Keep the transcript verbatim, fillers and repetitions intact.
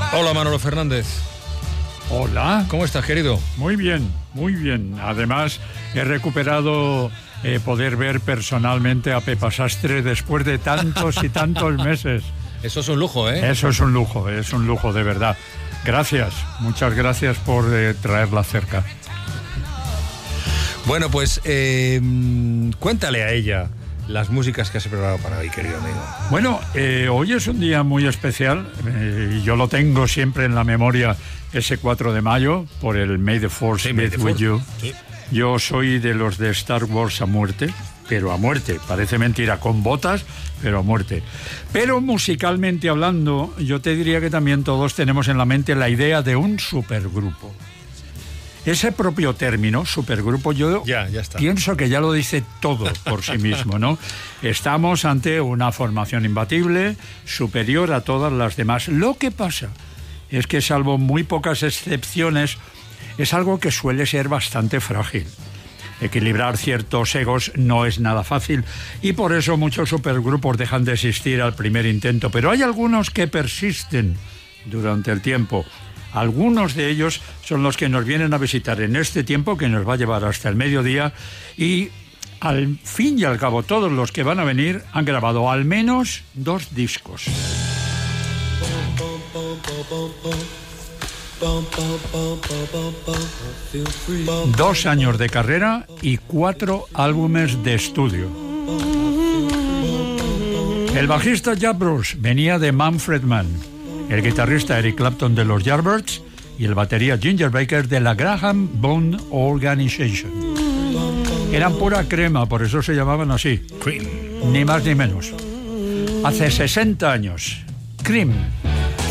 Hola, Manolo Fernández. Hola. ¿Cómo estás, querido? Muy bien, muy bien. Además, he recuperado eh, poder ver personalmente a Pepa Sastre después de tantos y tantos meses. Eso es un lujo, ¿eh? Eso es un lujo, es un lujo de verdad. Gracias, muchas gracias por eh, traerla cerca. Bueno, pues eh, cuéntale a ella las músicas que has preparado para hoy, querido amigo. Bueno, eh, hoy es un día muy especial eh, y yo lo tengo siempre en la memoria, ese cuatro de mayo, por el May the Force Sí, be May the with Force. you. Sí. Yo soy de los de Star Wars a muerte, pero a muerte. Parece mentira, con botas, pero a muerte. Pero musicalmente hablando, yo te diría que también todos tenemos en la mente la idea de un supergrupo. Ese propio término, supergrupo, yo Ya, ya está. pienso que ya lo dice todo por sí mismo, ¿no? Estamos ante una formación imbatible, superior a todas las demás. Lo que pasa es que, salvo muy pocas excepciones, es algo que suele ser bastante frágil. Equilibrar ciertos egos no es nada fácil y por eso muchos supergrupos dejan de existir al primer intento, pero hay algunos que persisten durante el tiempo. Algunos de ellos son los que nos vienen a visitar en este tiempo que nos va a llevar hasta el mediodía y al fin y al cabo todos los que van a venir han grabado al menos dos discos. Dos años de carrera y cuatro álbumes de estudio. El bajista Jack Bruce venía de Manfred Mann, el guitarrista Eric Clapton de los Yardbirds y el batería Ginger Baker de la Graham Bond Organization. Eran pura crema, por eso se llamaban así. Cream. Ni más ni menos. Hace sesenta años, Cream